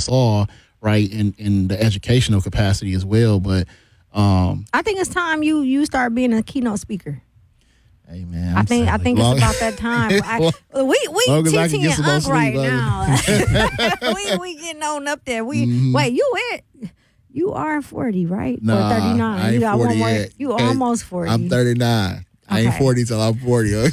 us all, right, in the educational capacity as well. But I think it's time you start being a keynote speaker. hey man, I think it's about that time. We TT and Unc right now. we getting on up there. Wait, you are 40, right? Nah, or 39. I ain't You got 40 one more. yet. You almost 40. I'm 39. I ain't 40 till I'm 40.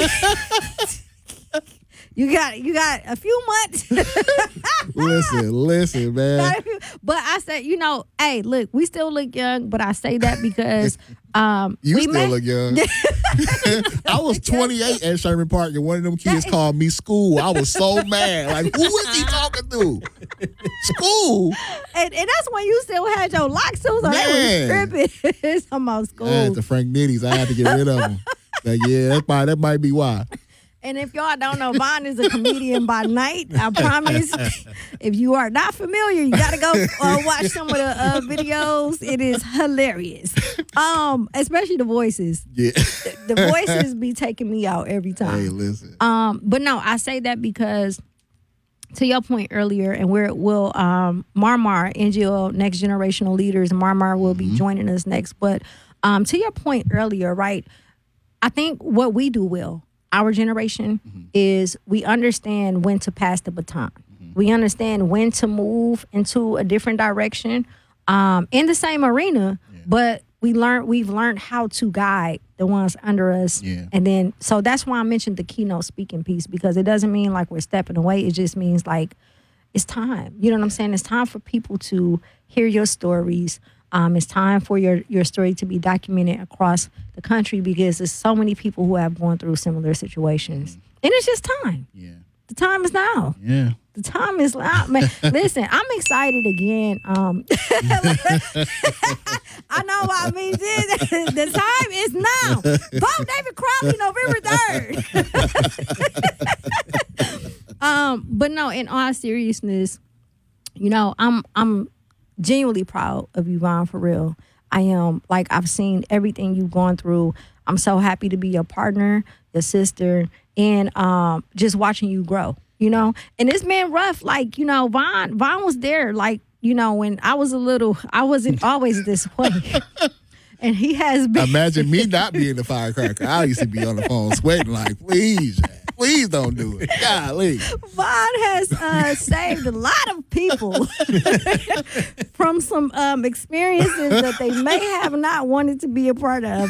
You got a few months. listen, man. But I said, hey, look, we still look young, but I say that because you still look young. I was 28 at Sherman Park, and one of them kids called me school. I was so mad. Like, who is he talking to? School? And that's when you still had your locks too, so they was tripping. It's about school. I had the Frank Nitties. I had to get rid of them. Like, yeah, that might be why. And if y'all don't know, Von is a comedian by night. I promise. If you are not familiar, you got to go watch some of the videos. It is hilarious. Especially the voices. Yeah. The voices be taking me out every time. Hey, listen. But no, I say that because to your point earlier, and we'll Marmar, NGO Next Generational Leaders, Marmar will be joining us next. But to your point earlier, right, I think what we do well, our generation, is we understand when to pass the baton. We understand when to move into a different direction in the same arena, but we've learned how to guide the ones under us. Yeah. And then, so that's why I mentioned the keynote speaking piece, because it doesn't mean like we're stepping away. It just means like it's time. You know what I'm saying? It's time for people to hear your stories. It's time for your story to be documented across the country, because there's so many people who have gone through similar situations. And it's just time. Yeah. The time is now. Yeah. The time is now. Man, listen, I'm excited again. I know what I mean. The time is now. Vote David Crowley November 3rd. But no, in all seriousness, I'm genuinely proud of you, Von, for real. I am. Like, I've seen everything you've gone through. I'm so happy to be your partner, your sister, and just watching you grow, And it's been rough. Like, Von was there, like, when I was I wasn't always this way. And he has been. Imagine me not being the firecracker. I used to be on the phone sweating like, please don't do it. Golly. Von has saved a lot of people from some experiences that they may have not wanted to be a part of.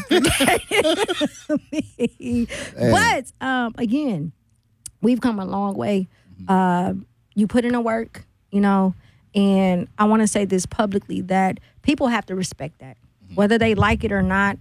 But again, we've come a long way. You put in the work, and I want to say this publicly, that people have to respect that. Whether they like it or not,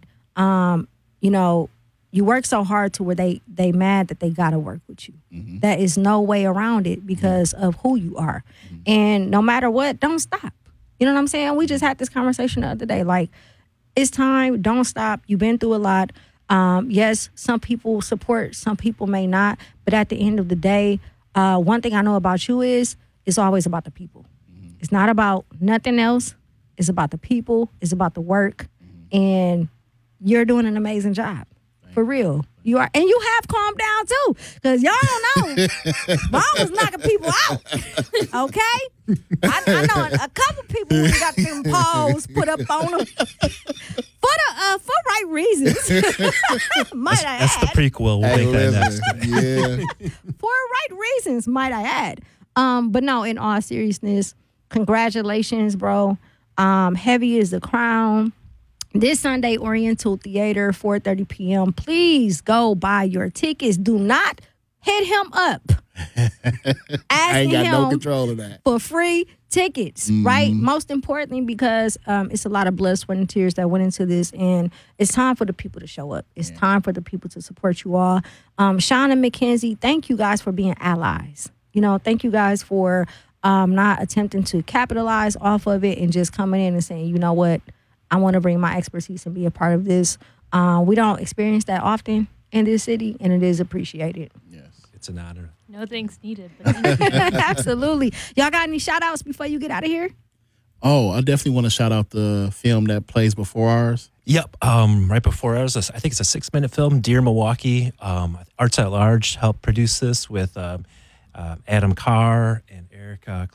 you work so hard to where they mad that they got to work with you. There is no way around it because of who you are. And no matter what, don't stop. You know what I'm saying? We just had this conversation the other day. Like, it's time. Don't stop. You've been through a lot. Yes, some people support, some people may not. But at the end of the day, one thing I know about you is it's always about the people. It's not about nothing else. It's about the people. It's about the work. And you're doing an amazing job. For real. You are. And you have calmed down, too. Because y'all don't know. Mom was knocking people out. Okay? I know a couple people who got them paws put up on them. For right reasons. Might I add. That's the prequel. We'll make that next. Yeah. For right reasons, might I add. But no, in all seriousness, congratulations, bro. Heavy is the crown. This Sunday, Oriental Theater, 4:30 p.m. Please go buy your tickets. Do not hit him up. I ain't got no control of that. For free tickets, right? Most importantly, because it's a lot of blood, sweat, and tears that went into this, and it's time for the people to show up. It's time for the people to support you all. Sean and Mackenzie, thank you guys for being allies. Thank you guys for not attempting to capitalize off of it and just coming in and saying, you know what? I want to bring my expertise and be a part of this. We don't experience that often in this city, and it is appreciated. Yes. It's an honor. No thanks needed. But thank you. Absolutely. Y'all got any shout-outs before you get out of here? Oh, I definitely want to shout out the film that plays before ours. Yep. Right before ours, I think it's a 6-minute film, Dear Milwaukee. Arts at Large helped produce this with Adam Carr and Eric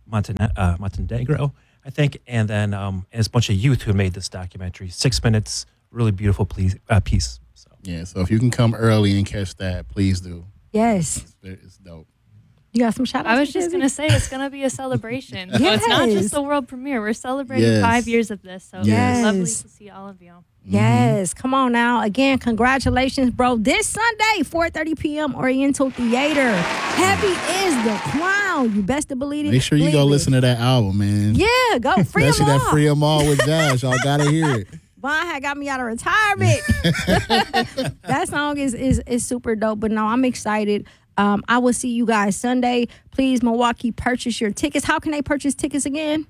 Montenegro, I think, and then it's a bunch of youth who made this documentary. 6 minutes, really beautiful piece. So. Yeah, so if you can come early and catch that, please do. Yes. It's dope. You got some shout outs? I was just going to say it's going to be a celebration. Yes. So it's not just the world premiere. We're celebrating 5 years of this. So Yes. it's lovely to see all of you. Yes, come on now. Again, congratulations, bro. This Sunday, 4:30 p.m. Oriental Theater. Heavy is the Crown. You best to believe it. Make sure you go listen to that album, man. Yeah, go free them Especially all. that Free 'Em All with Jazz. Y'all gotta hear it. Von had got me out of retirement. That song is super dope. But no, I'm excited. I will see you guys Sunday. Please, Milwaukee, purchase your tickets. How can they purchase tickets again?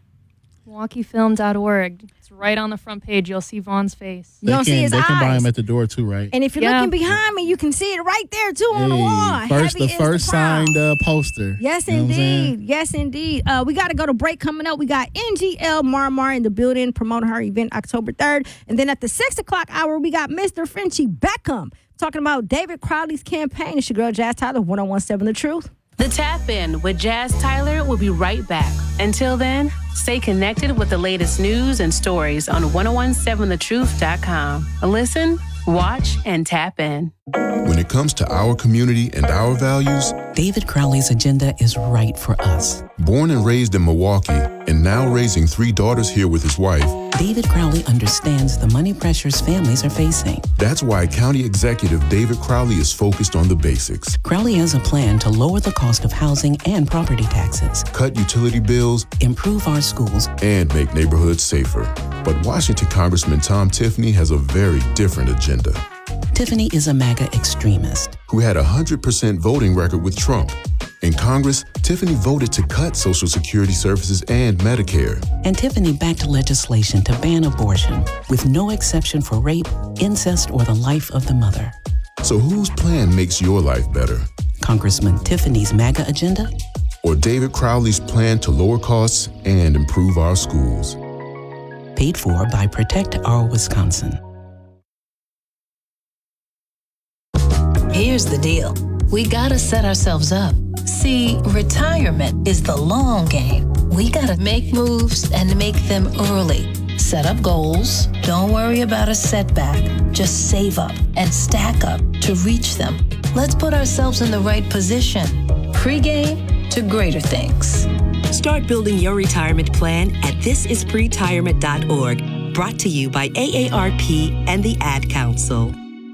MilwaukeeFilm.org. It's right on the front page. You'll see Vaughn's face. You don't see his They can buy eyes. them at the door too, right? And if you're looking behind me, you can see it right there too on the wall. The first signed poster. Yes, You know what I'm saying? indeed. Yes, indeed. We got to go to break coming up. We got NGL Marmar in the building promoting her event October 3rd. And then at the 6 o'clock hour, we got Mr. Frenchie Beckham talking about David Crowley's campaign. It's your girl, Jazz Tyler, 101.7 The Truth. The Tap In with Jazz Tyler will be right back. Until then, stay connected with the latest news and stories on 1017thetruth.com. Listen, watch, and tap in. When it comes to our community and our values, David Crowley's agenda is right for us. born and raised in Milwaukee and now raising 3 daughters here with his wife, David Crowley understands the money pressures families are facing. that's why County Executive David Crowley is focused on the basics. Crowley has a plan to lower the cost of housing and property taxes, Cut utility bills, improve our schools, and make neighborhoods safer. But Washington Congressman Tom Tiffany has a very different agenda. Tiffany is a MAGA extremist. Who had a 100% voting record with Trump. In Congress, Tiffany voted to cut Social Security services and Medicare. And Tiffany backed legislation to ban abortion, with no exception for rape, incest, or the life of the mother. So whose plan makes your life better? Congressman Tiffany's MAGA agenda? Or David Crowley's plan to lower costs and improve our schools? Paid for by Protect Our Wisconsin. Here's the deal. We gotta set ourselves up. See, retirement is the long game. We gotta make moves and make them early. Set up goals. Don't worry about a setback. Just save up and stack up to reach them. Let's put ourselves in the right position. Pre-game to greater things. Start building your retirement plan at thisispretirement.org. Brought to you by AARP and the Ad Council.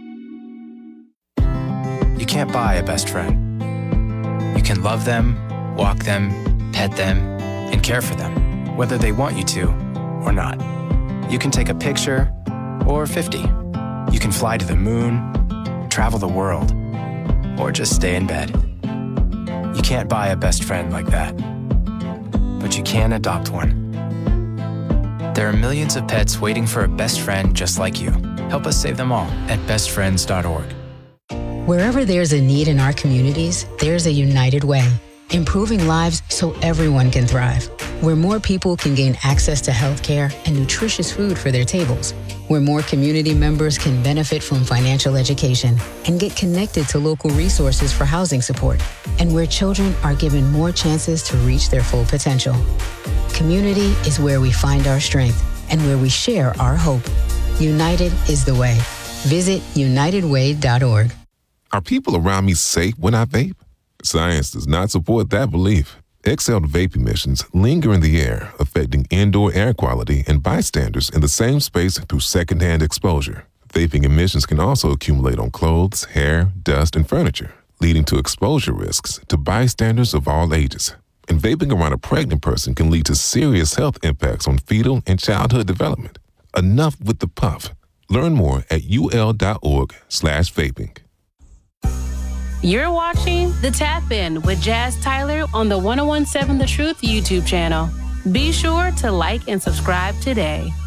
You can't buy a best friend. You can love them, walk them, pet them, and care for them, whether they want you to or not. You can take a picture or 50. You can fly to the moon, travel the world, or just stay in bed. You can't buy a best friend like that, but you can adopt one. There are millions of pets waiting for a best friend just like you. Help us save them all at bestfriends.org. Wherever there's a need in our communities, there's a United Way, improving lives so everyone can thrive. Where more people can gain access to healthcare and nutritious food for their tables. Where more community members can benefit from financial education and get connected to local resources for housing support. And where children are given more chances to reach their full potential. Community is where we find our strength and where we share our hope. United is the way. Visit unitedway.org. Are people around me safe when I vape? Science does not support that belief. Exhaled vape emissions linger in the air, affecting indoor air quality and bystanders in the same space through secondhand exposure. Vaping emissions can also accumulate on clothes, hair, dust, and furniture, leading to exposure risks to bystanders of all ages. And vaping around a pregnant person can lead to serious health impacts on fetal and childhood development. Enough with the puff. Learn more at ul.org/vaping. You're watching The Tap In with Jazz Tyler on the 1017 The Truth YouTube channel. Be sure to like and subscribe today.